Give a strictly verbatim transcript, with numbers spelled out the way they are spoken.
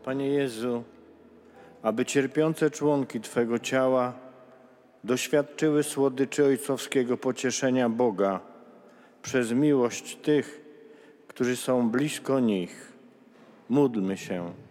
Panie Jezu, aby cierpiące członki Twego ciała doświadczyły słodyczy ojcowskiego pocieszenia Boga przez miłość tych, którzy są blisko nich. Módlmy się.